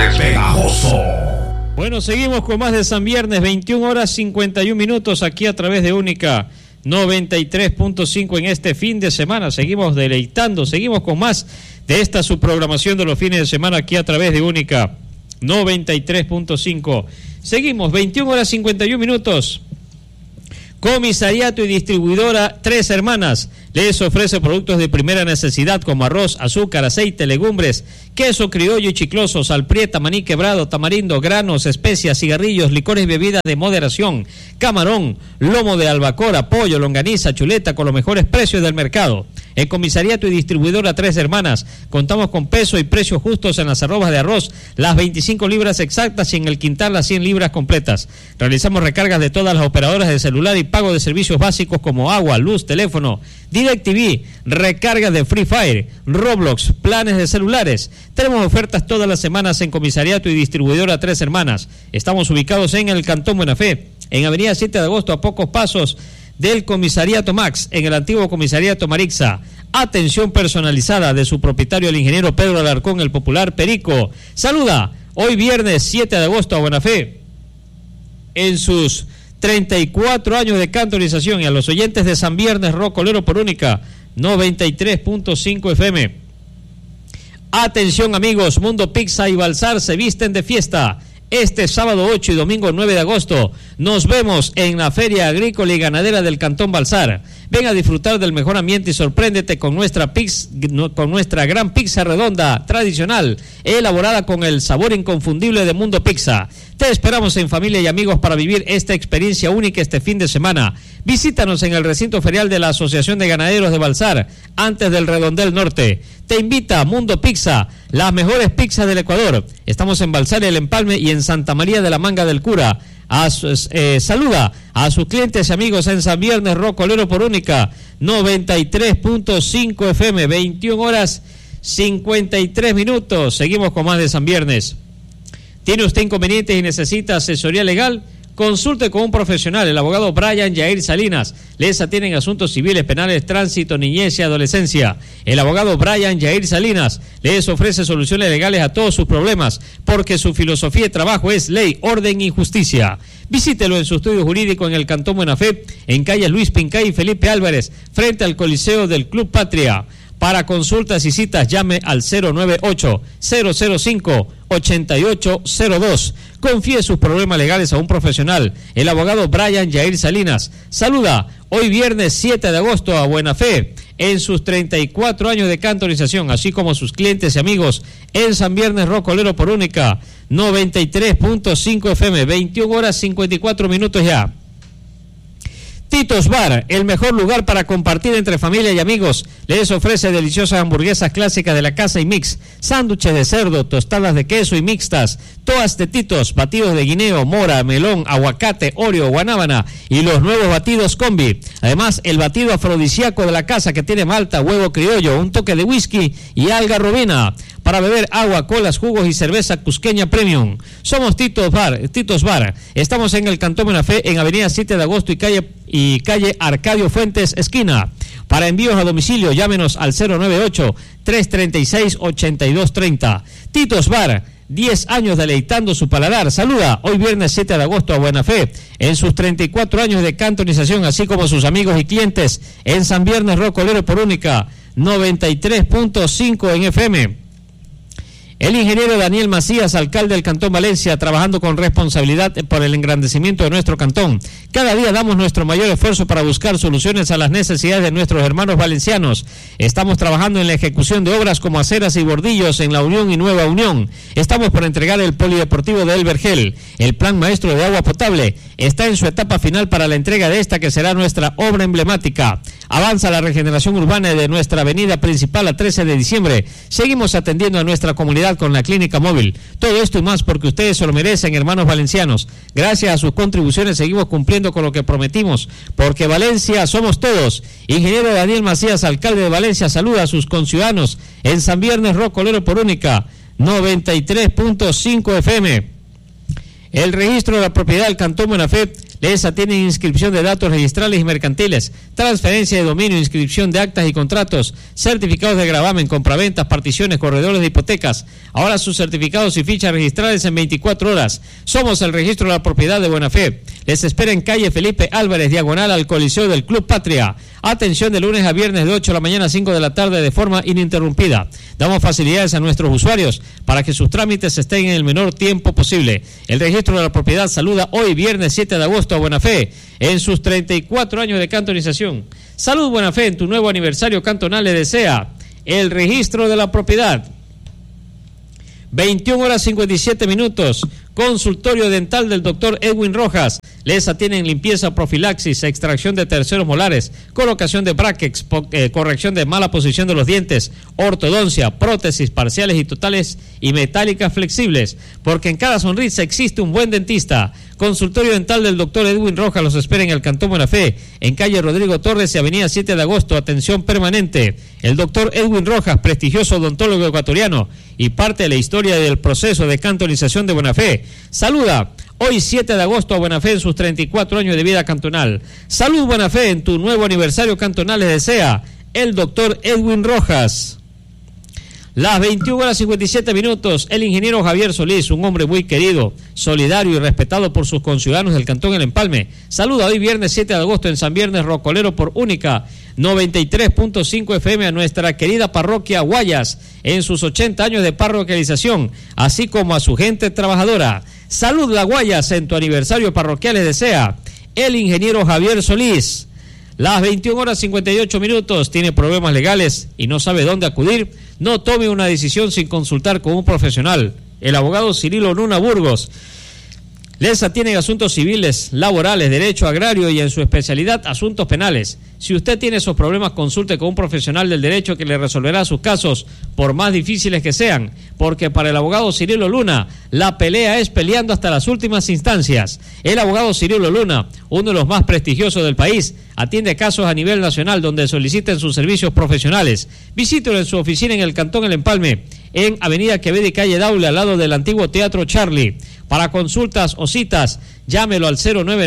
Viernes Pegajoso. Bueno, seguimos con más de San Viernes, 21 horas 51 minutos aquí a través de Única 93.5 en este fin de semana. Seguimos deleitando, seguimos con más de esta subprogramación de los fines de semana aquí a través de Única 93.5. Seguimos, 21 horas 51 minutos. Comisariato y distribuidora Tres Hermanas les ofrece productos de primera necesidad como arroz, azúcar, aceite, legumbres, queso criollo y chicloso, salprieta, maní quebrado, tamarindo, granos, especias, cigarrillos, licores y bebidas de moderación, camarón, lomo de albacora, pollo, longaniza, chuleta con los mejores precios del mercado. En Comisariato y distribuidora Tres Hermanas contamos con peso y precios justos en las arrobas de arroz, las 25 libras exactas y en el quintal las 100 libras completas. Realizamos recargas de todas las operadoras de celular y pago de servicios básicos como agua, luz, teléfono, DirecTV, recargas de Free Fire, Roblox, planes de celulares. Tenemos ofertas todas las semanas en Comisariato y distribuidora Tres Hermanas. Estamos ubicados en el Cantón Buena Fe, en Avenida 7 de Agosto, a pocos pasos del Comisariato Max, en el antiguo Comisariato Marixa. Atención personalizada de su propietario, el ingeniero Pedro Alarcón, el popular Perico. Saluda hoy viernes 7 de agosto a Buena Fe en sus 34 años de cantonización, y a los oyentes de San Viernes Rocolero por Única 93.5 FM. Atención amigos, Mundo Pizza y Balsar se visten de fiesta. Este sábado 8 y domingo 9 de agosto nos vemos en la Feria Agrícola y Ganadera del Cantón Balsar. Ven a disfrutar del mejor ambiente y sorpréndete con nuestra gran pizza redonda tradicional, elaborada con el sabor inconfundible de Mundo Pizza. Te esperamos en familia y amigos para vivir esta experiencia única este fin de semana. Visítanos en el recinto ferial de la Asociación de Ganaderos de Balsar, antes del Redondel Norte. Te invita Mundo Pizza, las mejores pizzas del Ecuador. Estamos en Balsar, El Empalme y en Santa María de la Manga del Cura. Saluda a sus clientes y amigos en San Viernes Rocolero por Única 93.5 FM, 21 horas 53 minutos. Seguimos con más de San Viernes. ¿Tiene usted inconvenientes y necesita asesoría legal? Consulte con un profesional, el abogado Brian Yair Salinas. Les atienden asuntos civiles, penales, tránsito, niñez y adolescencia. El abogado Brian Yair Salinas les ofrece soluciones legales a todos sus problemas, porque su filosofía de trabajo es ley, orden y justicia. Visítelo en su estudio jurídico en el Cantón Buena Fe, en calle Luis Pincay y Felipe Álvarez, frente al Coliseo del Club Patria. Para consultas y citas, llame al 098-005-8802. Confíe sus problemas legales a un profesional, el abogado Brian Yair Salinas. Saluda hoy viernes 7 de agosto a Buena Fe, en sus 34 años de cantonización, así como sus clientes y amigos en San Viernes Rocolero por Única 93.5 FM, 21 horas 54 minutos ya. Titos Bar, el mejor lugar para compartir entre familia y amigos, les ofrece deliciosas hamburguesas clásicas de la casa y mix, sándwiches de cerdo, tostadas de queso y mixtas, todas de Titos, batidos de guineo, mora, melón, aguacate, oreo, guanábana y los nuevos batidos combi. Además, el batido afrodisíaco de la casa que tiene malta, huevo criollo, un toque de whisky y algarrobina. Para beber agua, colas, jugos y cerveza cusqueña premium. Somos Titos Bar. Estamos en el Cantón Buena Fe, en Avenida 7 de Agosto y calle Arcadio Fuentes, esquina. Para envíos a domicilio, llámenos al 098-336-8230. Titos Bar, 10 años deleitando su paladar. Saluda hoy viernes 7 de agosto a Buena Fe, en sus 34 años de cantonización, así como sus amigos y clientes en San Viernes Rocolero por Única 93.5 en FM. El ingeniero Daniel Macías, alcalde del Cantón Valencia, trabajando con responsabilidad por el engrandecimiento de nuestro cantón. Cada día damos nuestro mayor esfuerzo para buscar soluciones a las necesidades de nuestros hermanos valencianos. Estamos trabajando en la ejecución de obras como aceras y bordillos en La Unión y Nueva Unión. Estamos por entregar el polideportivo de El Vergel. El plan maestro de agua potable está en su etapa final para la entrega de esta, que será nuestra obra emblemática. Avanza la regeneración urbana de nuestra avenida principal a 13 de diciembre. Seguimos atendiendo a nuestra comunidad con la clínica móvil. Todo esto y más porque ustedes se lo merecen, hermanos valencianos. Gracias a sus contribuciones seguimos cumpliendo con lo que prometimos, porque Valencia somos todos. Ingeniero Daniel Macías, alcalde de Valencia, saluda a sus conciudadanos en San Viernes Rocolero por Única 93.5 FM. El registro de la propiedad del Cantón Buena Fe Les atienden inscripción de datos registrales y mercantiles, transferencia de dominio, inscripción de actas y contratos, certificados de gravamen, compraventas, particiones, corredores de hipotecas. Ahora sus certificados y fichas registrales en 24 horas. Somos el Registro de la Propiedad de Buena Fe. Les espera en calle Felipe Álvarez, diagonal al Coliseo del Club Patria. Atención de lunes a viernes de 8 de la mañana a 5 de la tarde de forma ininterrumpida. Damos facilidades a nuestros usuarios para que sus trámites estén en el menor tiempo posible. El Registro de la Propiedad saluda hoy viernes 7 de agosto a Buena Fe en sus 34 años de cantonización. Salud Buena Fe en tu nuevo aniversario cantonal le desea el Registro de la Propiedad. 21 horas 57 minutos. Consultorio dental del doctor Edwin Rojas. Les atienden limpieza, profilaxis, extracción de terceros molares, colocación de brackets, corrección de mala posición de los dientes, ortodoncia, prótesis parciales y totales y metálicas flexibles. Porque en cada sonrisa existe un buen dentista. Consultorio dental del doctor Edwin Rojas los espera en el Cantón Buena Fe, en calle Rodrigo Torres y avenida 7 de agosto. Atención permanente. El doctor Edwin Rojas, prestigioso odontólogo ecuatoriano y parte de la historia del proceso de cantonización de Buena Fe, saluda hoy 7 de agosto a Buena Fe en sus 34 años de vida cantonal. Salud Buena Fe en tu nuevo aniversario cantonal les desea el doctor Edwin Rojas. Las 21 horas 57 minutos, el ingeniero Javier Solís, un hombre muy querido, solidario y respetado por sus conciudadanos del Cantón El Empalme, saluda hoy viernes 7 de agosto en San Viernes Rocolero por Única 93.5 FM a nuestra querida parroquia Guayas en sus 80 años de parroquialización, así como a su gente trabajadora. Salud La Guayas en tu aniversario parroquial les desea el ingeniero Javier Solís. Las 21 horas 58 minutos, tiene problemas legales y no sabe dónde acudir. No tome una decisión sin consultar con un profesional. El abogado Cirilo Luna Burgos les atiende asuntos civiles, laborales, derecho agrario y en su especialidad asuntos penales. Si usted tiene esos problemas, consulte con un profesional del derecho que le resolverá sus casos, por más difíciles que sean, porque para el abogado Cirilo Luna, la pelea es peleando hasta las últimas instancias. El abogado Cirilo Luna, uno de los más prestigiosos del país, atiende casos a nivel nacional donde soliciten sus servicios profesionales. Visítelo en su oficina en el Cantón El Empalme, en Avenida Quevedo y Calle Daule, al lado del antiguo Teatro Charlie. Para consultas o citas, llámelo al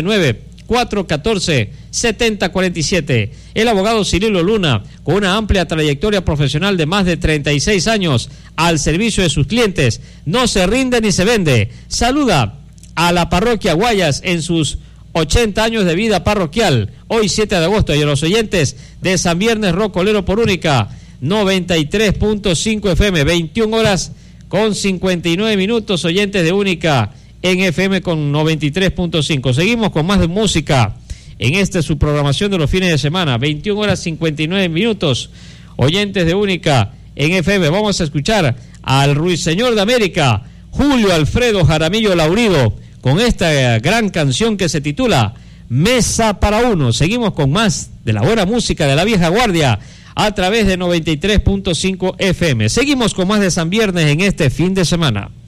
099-414-7047. El abogado Cirilo Luna, con una amplia trayectoria profesional de más de 36 años al servicio de sus clientes, no se rinde ni se vende. Saluda a la parroquia Guayas en sus 80 años de vida parroquial, hoy 7 de agosto, y a los oyentes de San Viernes Rocolero por Única 93.5 FM, 21 horas con 59 minutos, oyentes de Única en FM con 93.5. Seguimos con más de música en su programación de los fines de semana. 21 horas 59 minutos, oyentes de Única en FM. Vamos a escuchar al Ruiseñor de América, Julio Alfredo Jaramillo Laurido, con esta gran canción que se titula Mesa para Uno. Seguimos con más de la buena música de la vieja guardia a través de 93.5 FM. Seguimos con más de San Viernes en este fin de semana.